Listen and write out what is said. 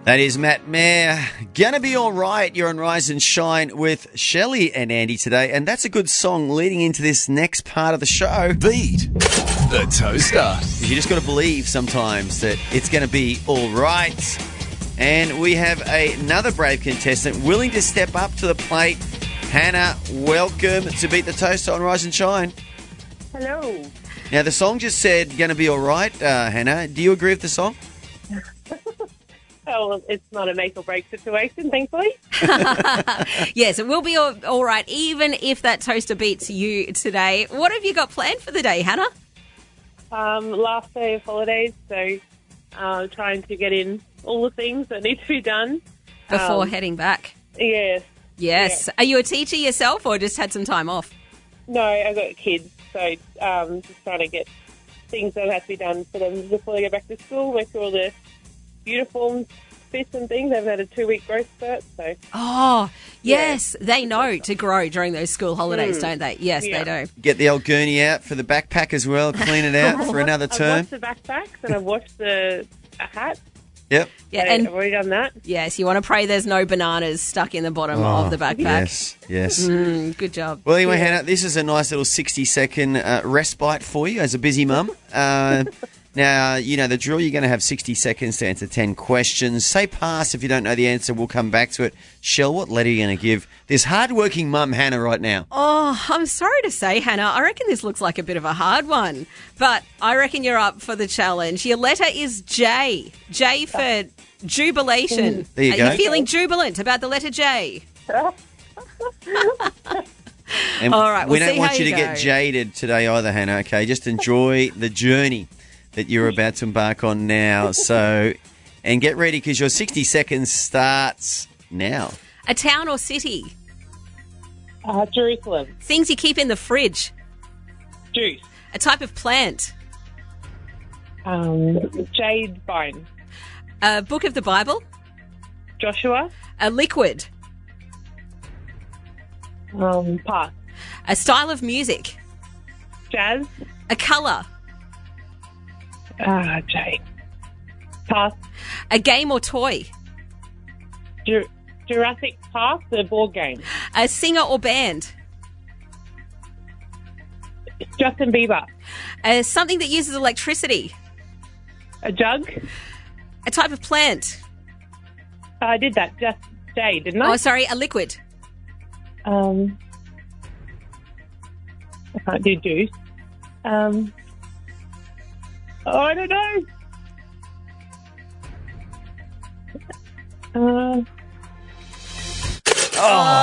That is Matt Mayer. Gonna be all right. You're on Rise and Shine with Shelley and Andy today, and that's a good song leading into this next part of the show. Beat the Toaster. You just got to believe sometimes that it's going to be all right. And we have another brave contestant willing to step up to the plate. Hannah, welcome to Beat the Toaster on Rise and Shine. Hello. Now, the song just said, going to be all right, Hannah. Do you agree with the song? Oh, well, it's not a make or break situation, thankfully. Yes, it will be all right, even if that toaster beats you today. What have you got planned for the day, Hannah? Last day of holidays, so trying to get in all the things that need to be done. Before heading back? Yes. Yes. Yeah. Are you a teacher yourself or just had some time off? No, I've got kids, so just trying to get things that have to be done for them before they go back to school, make sure all the uniforms fit and things. They've had a 2-week growth spurt, so... Oh, yes. Yeah. They know to grow during those school holidays, don't they? Yes, Yeah. they do. Get the old gurney out for the backpack as well. Clean it out for another term. I've washed the backpacks and I've washed the hat. Yep. Yeah, So and I've already done that. yes, you want to pray there's no bananas stuck in the bottom of the backpack. Yes. Good job. Well, anyway, Hannah, this is a nice little 60-second respite for you as a busy mum. Now, you know the drill. You're going to have 60 seconds to answer 10 questions. Say pass if you don't know the answer. We'll come back to it. Shell, what letter are you going to give this hard-working mum, Hannah, right now? Oh, I'm sorry to say, Hannah, I reckon this looks like a bit of a hard one, but I reckon you're up for the challenge. Your letter is J. J for jubilation. There you go. Are you feeling jubilant about the letter J? And All right, we we'll don't see want how you to you get go. jaded today either, Hannah, okay? Just enjoy the journey that you're about to embark on now. And get ready because your 60 seconds starts now. A town or city? Jerusalem. Things you keep in the fridge? Juice. A type of plant? Jade vine. A book of the Bible? Joshua. A liquid? Pass. A style of music? Jazz. A colour? Jade. Pass. A game or toy? Jurassic Park, the board game. A singer or band? Justin Bieber. Something that uses electricity? A jug. A type of plant? I did that. Just Jade, didn't I? Oh, sorry, a liquid? I can't do juice. I don't know.